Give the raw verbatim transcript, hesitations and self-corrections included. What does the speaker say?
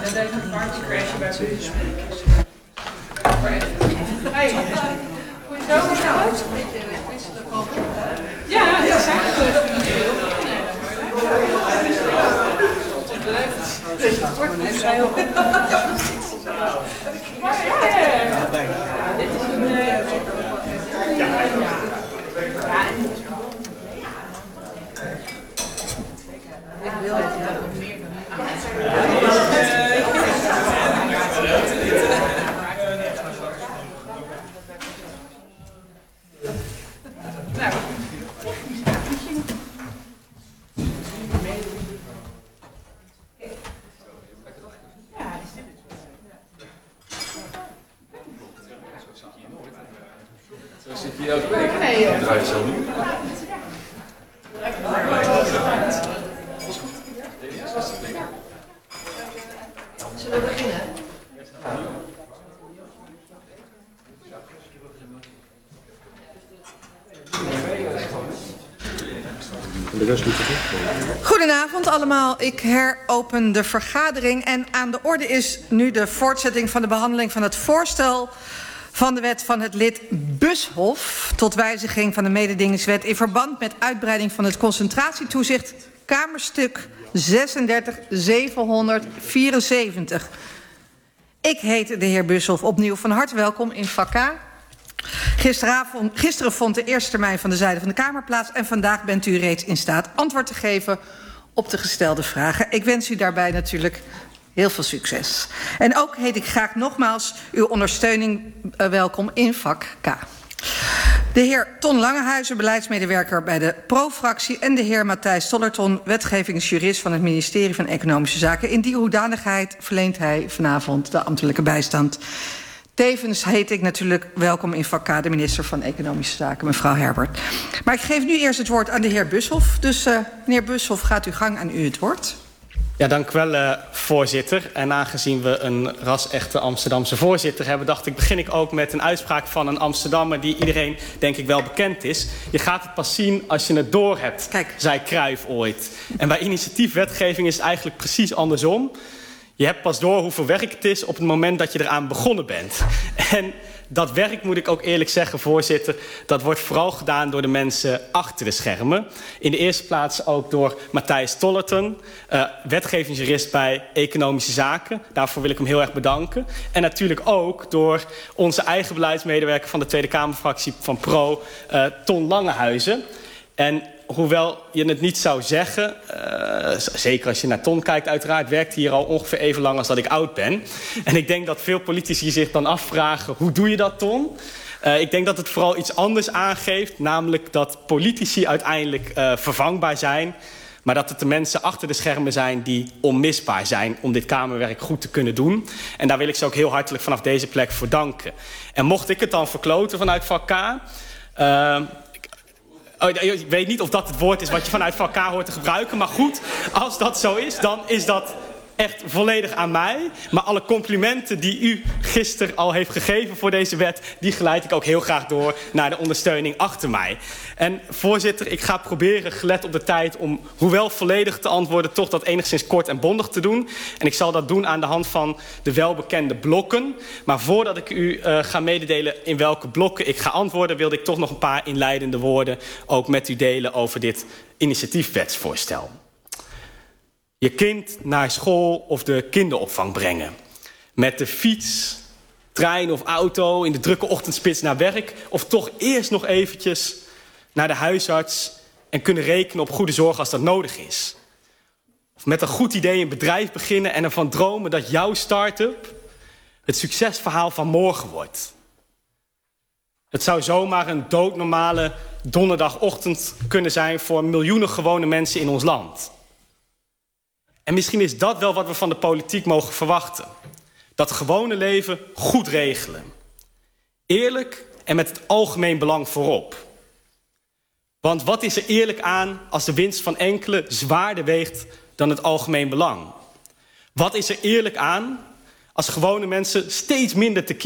En deze partycrashen bij Buurtje. Hey, ja, dat is eigenlijk. Dus het wordt niet zo heel goed. Ja, ja, ja. Dit is een... Ja, ik wil het ja, nog meer Zo zit je hier elke week. Nee, dat draai je zo nu. Zullen we beginnen? Goedenavond allemaal, ik heropen de vergadering en aan de orde is nu de voortzetting van de behandeling van het voorstel van de wet van het lid Bushof tot wijziging van de mededingingswet in verband met uitbreiding van het concentratietoezicht Kamerstuk zesendertig zevenhonderdvierenzeventig. Ik heet de heer Bushof opnieuw van harte welkom in vak K. Gisteravond, gisteren vond de eerste termijn van de zijde van de Kamer plaats en vandaag bent u reeds in staat antwoord te geven op de gestelde vragen. Ik wens u daarbij natuurlijk heel veel succes. En ook heet ik graag nogmaals uw ondersteuning uh, welkom in vak K. De heer Ton Langehuizen, beleidsmedewerker bij de Pro-fractie, en de heer Matthijs Tollerton, wetgevingsjurist van het ministerie van Economische Zaken. In die hoedanigheid verleent hij vanavond de ambtelijke bijstand. Tevens heet ik natuurlijk welkom in vak K de minister van Economische Zaken, mevrouw Herbert. Maar ik geef nu eerst het woord aan de heer Bushof. Dus uh, meneer Bushof, gaat uw gang, aan u het woord. Ja, dank u wel, uh, voorzitter. En aangezien we een ras-echte Amsterdamse voorzitter hebben, dacht ik, begin ik ook met een uitspraak van een Amsterdammer die iedereen, denk ik, wel bekend is. Je gaat het pas zien als je het doorhebt, Kijk. zei Cruijff ooit. En bij initiatiefwetgeving is het eigenlijk precies andersom. Je hebt pas door hoeveel werk het is op het moment dat je eraan begonnen bent. En dat werk, moet ik ook eerlijk zeggen, voorzitter, dat wordt vooral gedaan door de mensen achter de schermen. In de eerste plaats ook door Matthijs Tollerton, uh, wetgevingsjurist bij Economische Zaken. Daarvoor wil ik hem heel erg bedanken. En natuurlijk ook door onze eigen beleidsmedewerker van de Tweede Kamerfractie van Pro, uh, Ton Langehuizen. En hoewel je het niet zou zeggen, uh, zeker als je naar Ton kijkt, uiteraard werkt hij hier al ongeveer even lang als dat ik oud ben. En ik denk dat veel politici zich dan afvragen, hoe doe je dat, Ton? Uh, ik denk dat het vooral iets anders aangeeft, namelijk dat politici uiteindelijk uh, vervangbaar zijn, maar dat het de mensen achter de schermen zijn die onmisbaar zijn om dit Kamerwerk goed te kunnen doen. En daar wil ik ze ook heel hartelijk vanaf deze plek voor danken. En mocht ik het dan verkloten vanuit vak K... Uh, Oh, ik weet niet of dat het woord is wat je vanuit vak K hoort te gebruiken. Maar goed, als dat zo is, dan is dat echt volledig aan mij. Maar alle complimenten die u gisteren al heeft gegeven voor deze wet, die geleid ik ook heel graag door naar de ondersteuning achter mij. En voorzitter, ik ga proberen, gelet op de tijd, om hoewel volledig te antwoorden, toch dat enigszins kort en bondig te doen. En ik zal dat doen aan de hand van de welbekende blokken. Maar voordat ik u uh, ga mededelen in welke blokken ik ga antwoorden, wilde ik toch nog een paar inleidende woorden ook met u delen over dit initiatiefwetsvoorstel. Je kind naar school of de kinderopvang brengen. Met de fiets, trein of auto in de drukke ochtendspits naar werk. Of toch eerst nog eventjes naar de huisarts en kunnen rekenen op goede zorg als dat nodig is. Of met een goed idee een bedrijf beginnen en ervan dromen dat jouw start-up het succesverhaal van morgen wordt. Het zou zomaar een doodnormale donderdagochtend kunnen zijn voor miljoenen gewone mensen in ons land. En misschien is dat wel wat we van de politiek mogen verwachten. Dat gewone leven goed regelen. Eerlijk en met het algemeen belang voorop. Want wat is er eerlijk aan als de winst van enkele zwaarder weegt dan het algemeen belang? Wat is er eerlijk aan als gewone mensen steeds minder te kiezen